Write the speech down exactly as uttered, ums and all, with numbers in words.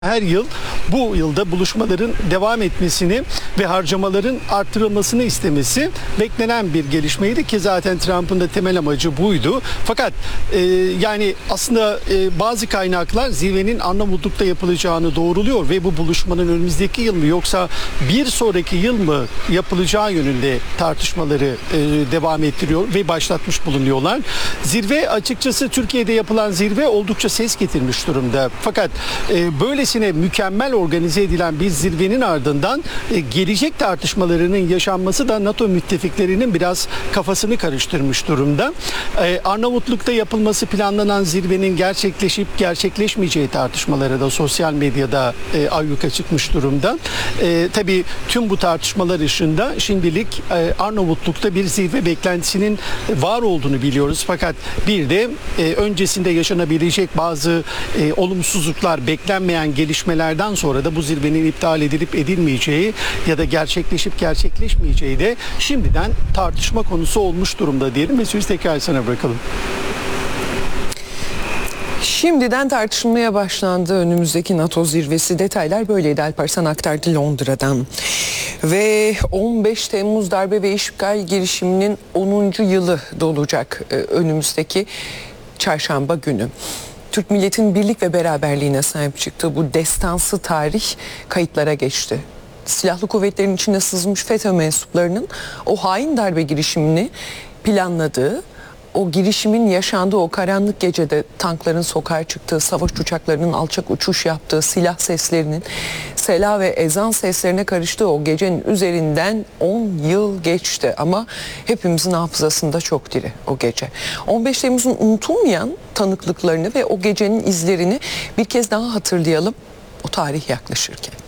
Her yıl bu yılda buluşmaların devam etmesini ve harcamaların arttırılmasını istemesi beklenen bir gelişmeydi ki zaten Trump'ın da temel amacı buydu. Fakat e, yani aslında e, bazı kaynaklar zirvenin Arnavutluk'ta yapılacağını doğruluyor ve bu buluşmanın önümüzdeki yıl mı yoksa bir sonraki yıl mı yapılacağı yönünde tartışmaları e, devam ettiriyor ve başlatmış bulunuyorlar. Zirve açıkçası Türkiye'de yapılan zirve oldukça ses getirmiş durumda. Fakat e, böylesine mükemmel organize edilen bir zirvenin ardından e, gelecek tartışmalarının yaşanması da NATO müttefiklerinin biraz kafasını karıştırmış durumda. E, Arnavutluk'ta yapılması planlanan zirvenin gerçekleşip gerçekleşmeyeceği tartışmaları da sosyal medyada e, ayyuka çıkmış durumda. E, tabii tüm bu tartışmalar ışığında şimdilik e, Arnavutluk'ta bir zirve beklentisinin var olduğunu biliyoruz. Fakat bir de e, öncesinde yaşanabilecek bazı e, olumsuzluklar, beklenmeyen gelişmelerden sonra da bu zirvenin iptal edilip edilmeyeceği ya da gerçekleşip gerçekleşmeyeceği de şimdiden tartışma konusu olmuş durumda diyelim ve sözü tekrar sana bırakalım. Şimdiden tartışılmaya başlandı önümüzdeki NATO zirvesi. Detaylar böyleydi. Alparslan aktardı Londra'dan. Ve on beş Temmuz darbe ve işgal girişiminin onuncu yılı dolacak önümüzdeki çarşamba günü. Türk milletin birlik ve beraberliğine sahip çıktığı bu destansı tarih kayıtlara geçti. Silahlı kuvvetlerin içine sızmış FETÖ mensuplarının o hain darbe girişimini planladığı, o girişimin yaşandığı o karanlık gecede tankların sokağa çıktığı, savaş uçaklarının alçak uçuş yaptığı, silah seslerinin sela ve ezan seslerine karıştığı o gecenin üzerinden on yıl geçti. Ama hepimizin hafızasında çok diri o gece. on beş Temmuz'un unutulmayan tanıklıklarını ve o gecenin izlerini bir kez daha hatırlayalım o tarih yaklaşırken.